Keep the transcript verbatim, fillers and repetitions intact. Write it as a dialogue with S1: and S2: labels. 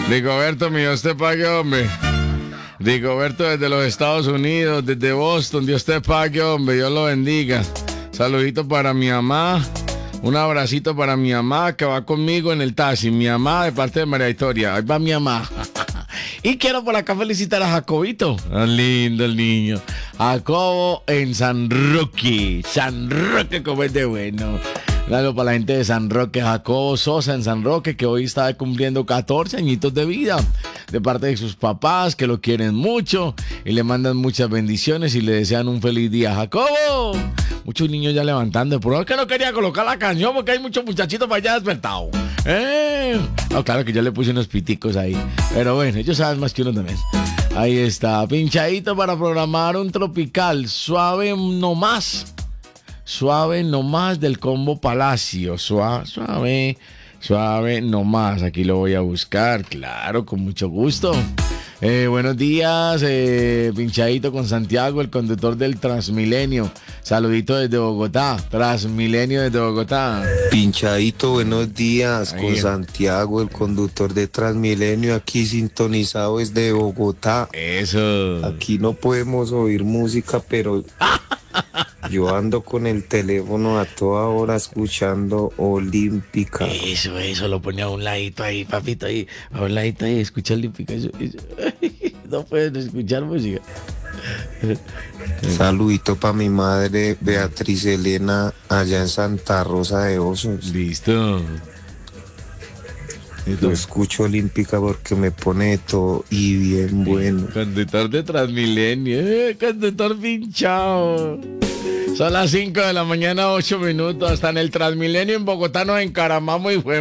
S1: Rigoberto, mi Dios te pague, hombre. Rigoberto desde los Estados Unidos, desde Boston, Dios te pague, hombre, Dios lo bendiga. Saludito para mi mamá, un abracito para mi mamá que va conmigo en el taxi, mi mamá de parte de María Victoria, ahí va mi mamá. Y quiero por acá felicitar a Jacobito, tan lindo el niño, Jacobo en San Roque, San Roque como es de bueno. Claro, para la gente de San Roque, Jacobo Sosa en San Roque, que hoy está cumpliendo catorce añitos de vida, de parte de sus papás, que lo quieren mucho y le mandan muchas bendiciones y le desean un feliz día. ¡Jacobo! Muchos niños ya levantando, pero es que no quería colocar la canción porque hay muchos muchachitos para allá despertados. ¿Eh? Oh, claro que yo le puse unos piticos ahí, pero bueno, ellos saben más que uno también. Ahí está, pinchadito para programar un tropical, suave nomás. Suave nomás del Combo Palacio, suave, suave, suave nomás. Aquí lo voy a buscar, claro, con mucho gusto. Eh, buenos días, eh, pinchadito con Santiago, el conductor del Transmilenio. Saludito desde Bogotá, Transmilenio desde Bogotá.
S2: Pinchadito, buenos días,
S1: Ahí.
S2: con Santiago, el conductor de Transmilenio, aquí sintonizado desde Bogotá.
S1: Eso.
S2: Aquí no podemos oír música, pero yo ando con el teléfono a toda hora escuchando Olímpica.
S1: Eso, eso, lo ponía a un ladito ahí, papito, ahí, a un ladito ahí, escucha Olímpica, eso, eso. No pueden escuchar música.
S2: Saludito para mi madre Beatriz Elena allá en Santa Rosa de Osos.
S1: Listo.
S2: Yo escucho Olímpica porque me pone todo y bien bueno.
S1: Conductor de Transmilenio, eh, conductor pinchado. Son las cinco de la mañana, ocho minutos. Hasta en el Transmilenio en Bogotá nos encaramamos y fue.